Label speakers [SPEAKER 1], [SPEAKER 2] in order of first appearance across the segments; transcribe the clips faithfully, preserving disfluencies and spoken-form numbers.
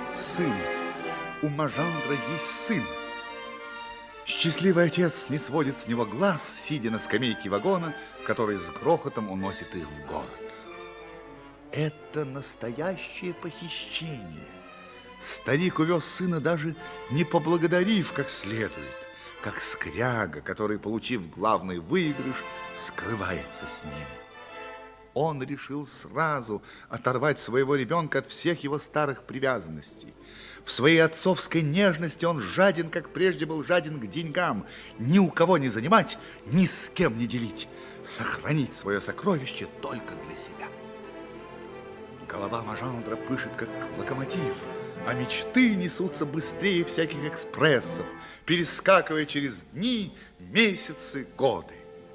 [SPEAKER 1] сын. У Мажандра есть сын. Счастливый отец не сводит с него глаз, сидя на скамейке вагона, который с грохотом уносит их в город. Это настоящее похищение. Старик увез сына, даже не поблагодарив как следует, как скряга, который, получив главный выигрыш, скрывается с ним. Он решил сразу оторвать своего ребенка от всех его старых привязанностей. В своей отцовской нежности он жаден, как прежде был жаден к деньгам. Ни у кого не занимать, ни с кем не делить. Сохранить свое сокровище только для себя. Голова Мажандра пышет, как локомотив, а мечты несутся быстрее всяких экспрессов, перескакивая через дни, месяцы, годы.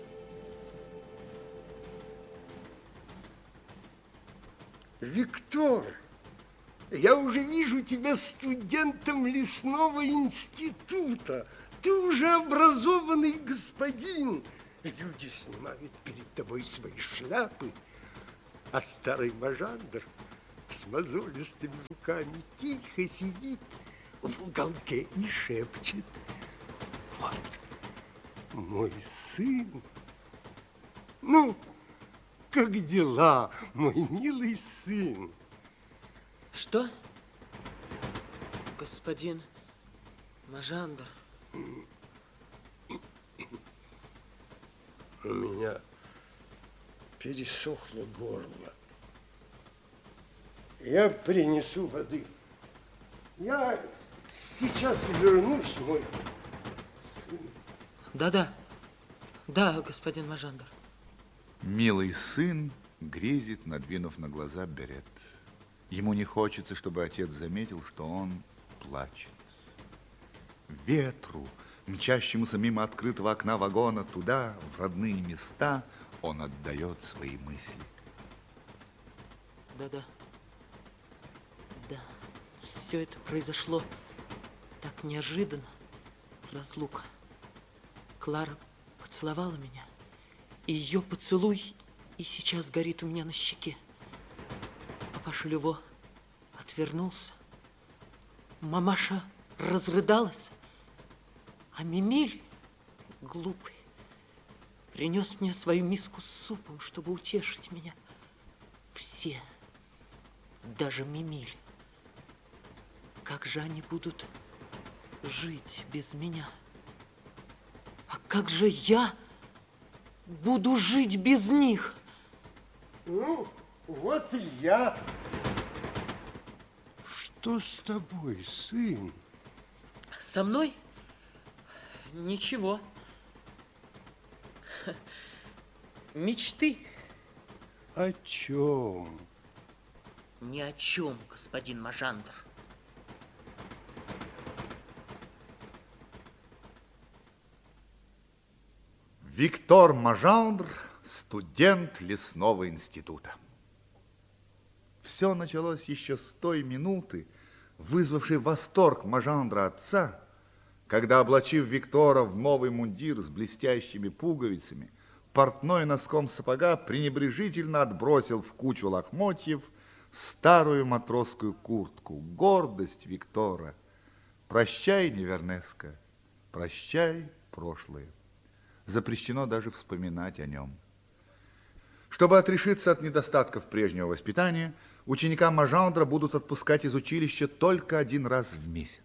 [SPEAKER 2] Виктор, я уже вижу тебя студентом лесного института. Ты уже образованный господин. Люди снимают перед тобой свои шляпы, а старый Мажандр с мозолистыми руками тихо сидит в уголке и шепчет: вот мой сын. Ну, как дела, мой милый сын?
[SPEAKER 3] Что? Господин Мажандр.
[SPEAKER 2] У меня пересохло горло. Я принесу воды. Я сейчас вернусь, мой сын.
[SPEAKER 3] Да-да. Да, господин Мажандр.
[SPEAKER 1] Милый сын грезит, надвинув на глаза берет. Ему не хочется, чтобы отец заметил, что он плачет. Ветру, мчащемуся мимо открытого окна вагона, туда, в родные места, он отдает свои мысли.
[SPEAKER 3] Да-да. Да, все это произошло так неожиданно. Разлука. Клара поцеловала меня, и ее поцелуй и сейчас горит у меня на щеке. Папаша Люво отвернулся. Мамаша разрыдалась, а Мимиль, глупый, принес мне свою миску с супом, чтобы утешить меня. Все, даже Мимиль, как же они будут жить без меня? А как же я буду жить без них?
[SPEAKER 2] Ну, вот и я. Что с тобой, сын?
[SPEAKER 3] Со мной ничего. Мечты.
[SPEAKER 2] О чем?
[SPEAKER 3] Ни о чем, господин Мажандр.
[SPEAKER 1] Виктор Мажандр, студент лесного института. Все началось еще с той минуты, вызвавшей восторг Мажандра отца, когда, облачив Виктора в новый мундир с блестящими пуговицами, портной носком сапога пренебрежительно отбросил в кучу лохмотьев старую матросскую куртку. Гордость Виктора. Прощай, Невернеско, прощай, прошлое. Запрещено даже вспоминать о нем. Чтобы отрешиться от недостатков прежнего воспитания, ученика Мажандра будут отпускать из училища только один раз в месяц.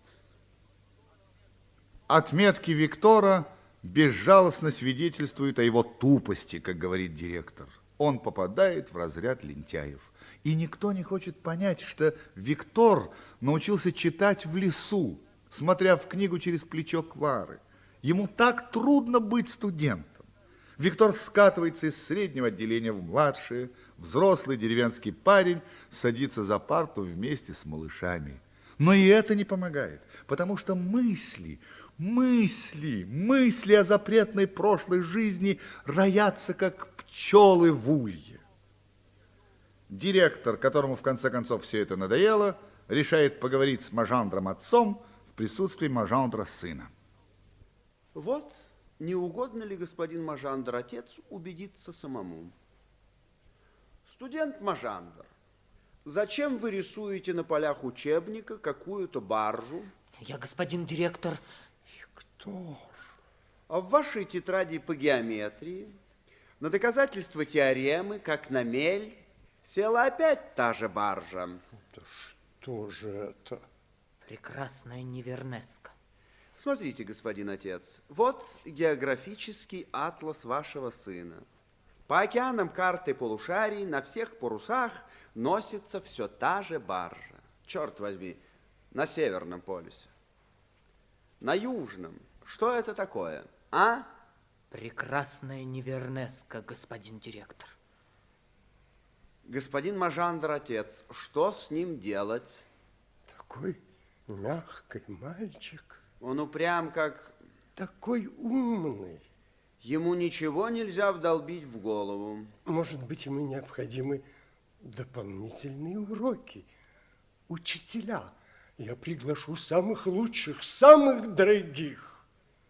[SPEAKER 1] Отметки Виктора безжалостно свидетельствуют о его тупости, как говорит директор. Он попадает в разряд лентяев. И никто не хочет понять, что Виктор научился читать в лесу, смотря в книгу через плечо Клары. Ему так трудно быть студентом. Виктор скатывается из среднего отделения в младшее. Взрослый деревенский парень садится за парту вместе с малышами. Но и это не помогает, потому что мысли, мысли, мысли о запретной прошлой жизни роятся, как пчелы в улье. Директор, которому в конце концов все это надоело, решает поговорить с Мажандром отцом в присутствии Мажандра сына.
[SPEAKER 4] Вот, не угодно ли, господин Мажандр, отец, убедиться самому? Студент Мажандр, зачем вы рисуете на полях учебника какую-то баржу?
[SPEAKER 3] Я, господин директор...
[SPEAKER 2] Виктор.
[SPEAKER 4] А в вашей тетради по геометрии на доказательство теоремы, как на мель, села опять та же баржа.
[SPEAKER 2] Да что же это?
[SPEAKER 3] Прекрасная Невернеска.
[SPEAKER 4] Смотрите, господин отец, вот географический атлас вашего сына. По океанам карты полушарий на всех парусах носится все та же баржа. Черт возьми, на Северном полюсе. На Южном. Что это такое, а?
[SPEAKER 3] Прекрасная Невернеска, господин директор.
[SPEAKER 4] Господин Мажандр, отец, что с ним делать?
[SPEAKER 2] Такой мягкий мальчик.
[SPEAKER 4] Он упрям, как...
[SPEAKER 2] Такой умный.
[SPEAKER 4] Ему ничего нельзя вдолбить в голову.
[SPEAKER 2] Может быть, ему необходимы дополнительные уроки. Учителя. Я приглашу самых лучших, самых дорогих.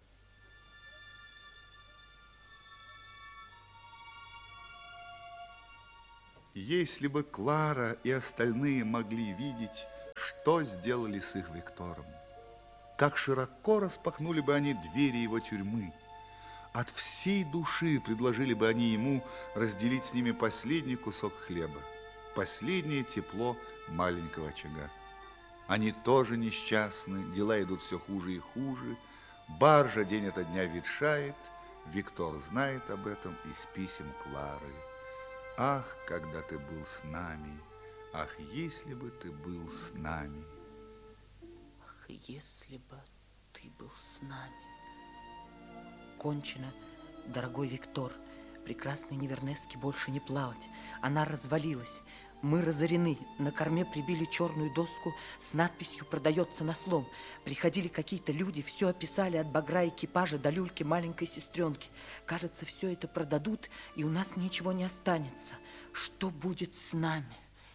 [SPEAKER 1] Если бы Клара и остальные могли видеть, что сделали с их Виктором, как широко распахнули бы они двери его тюрьмы, от всей души предложили бы они ему разделить с ними последний кусок хлеба, последнее тепло маленького очага. Они тоже несчастны, дела идут все хуже и хуже, баржа день ото дня ветшает, Виктор знает об этом из писем Клары. Ах, когда ты был с нами, ах, если бы ты был с нами.
[SPEAKER 3] Ах, если бы ты был с нами. Кончено, дорогой Виктор. Прекрасной Невернеске больше не плавать. Она развалилась. Мы разорены. На корме прибили черную доску с надписью «Продается на слом». Приходили какие-то люди, все описали от багра экипажа до люльки маленькой сестренки. Кажется, все это продадут, и у нас ничего не останется. Что будет с нами?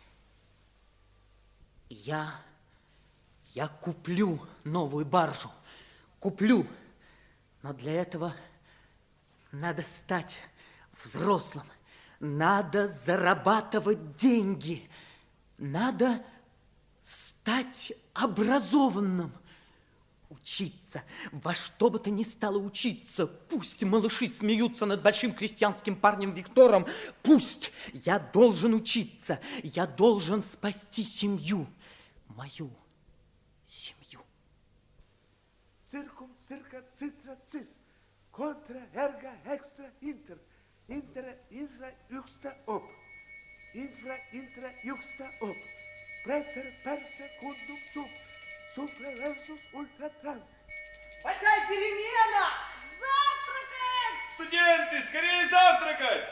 [SPEAKER 3] Я, я куплю новую баржу. Куплю. Но для этого надо стать взрослым. Надо зарабатывать деньги. Надо стать образованным. Учиться. Во что бы то ни стало учиться. Пусть малыши смеются над большим крестьянским парнем Виктором. Пусть. Я должен учиться. Я должен спасти семью. Мою семью.
[SPEAKER 5] Циркум, цирка, цитра, цис. Контра, эрга, экстра, интер. Интера, инфра, юкста, оп. Инфра, интра, юкста, оп. Претер, пер, секундум, суп. Супра, версус, ультра, транс.
[SPEAKER 6] Какая перемена!
[SPEAKER 7] Завтракать!
[SPEAKER 8] Студенты, скорее завтракать!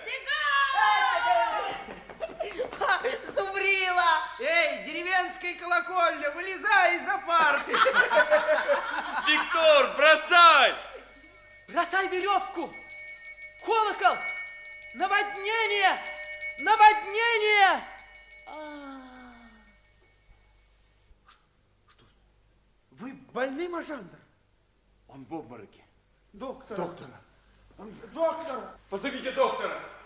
[SPEAKER 6] Бегом! Зубрила! Эй, деревенская колокольня, вылезай из-за парты!
[SPEAKER 8] Виктор, бросай!
[SPEAKER 6] Бросай веревку! Колокол! Наводнение! Наводнение!
[SPEAKER 5] Вы больны, Мажандр?
[SPEAKER 8] Он в обмороке.
[SPEAKER 5] Доктора.
[SPEAKER 8] Доктора.
[SPEAKER 5] Доктора.
[SPEAKER 8] Позовите доктора.